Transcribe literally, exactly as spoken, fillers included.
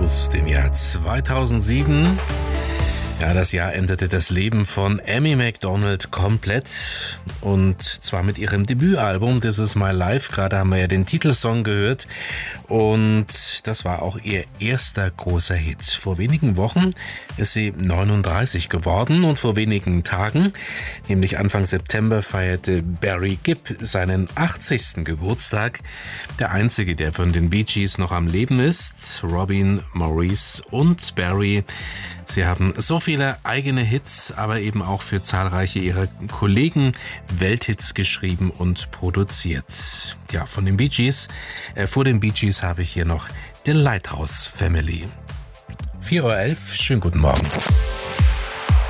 aus dem Jahr zweitausendsieben. Ja, das Jahr endete das Leben von Amy Macdonald komplett, und zwar mit ihrem Debütalbum This Is My Life. Gerade haben wir ja den Titelsong gehört, und das war auch ihr erster großer Hit. Vor wenigen Wochen ist sie neununddreißig geworden, und vor wenigen Tagen, nämlich Anfang September, feierte Barry Gibb seinen achtzigsten Geburtstag. Der einzige, der von den Bee Gees noch am Leben ist. Robin, Maurice und Barry. Sie haben so viele eigene Hits, aber eben auch für zahlreiche ihrer Kollegen Welthits geschrieben und produziert. Ja, von den Bee Gees, äh, vor den Bee Gees habe ich hier noch The Lighthouse Family. vier Uhr elf, schönen guten Morgen.